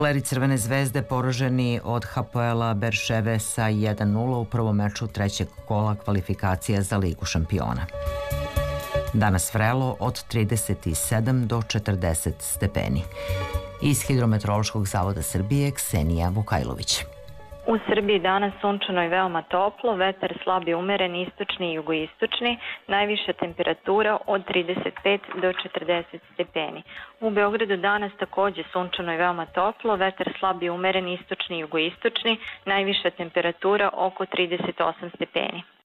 Leri Crvene zvezde poraženi od Hapoela Berševe sa 1:0 u prvom meču trećeg kola kvalifikacija za Ligu šampiona. Danas vrelo od 37 do 40 stepeni. Iz Hidrometeorološkog zavoda Srbije Ksenija Vukajlović. U Srbiji danas sunčano i veoma toplo, vetar slab i umeren, istočni i jugoistočni, najviša temperatura od 35 do 40 stepeni. U Beogradu danas takođe sunčano i veoma toplo, vetar slab i umeren, istočni i jugoistočni, najviša temperatura oko 38 stepeni.